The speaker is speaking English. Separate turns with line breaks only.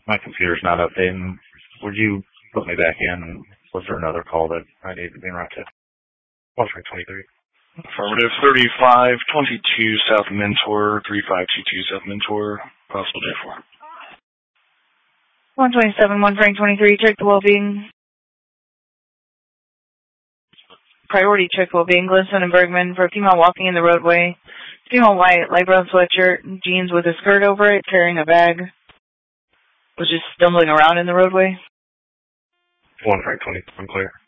My computer's not updating. Would you put me back in? Was there another call that I needed to be interrupted? 123.
Affirmative. 3522 South Mentor, 3522 South Mentor, possible day 4.
127, 1 Frank 23, check the well-being. Priority check well-being. Glenson and Bergman for a female walking in the roadway. Female white, light brown sweatshirt, jeans with a skirt over it, carrying a bag. Was just stumbling around in the roadway.
1 Frank 20, I'm clear.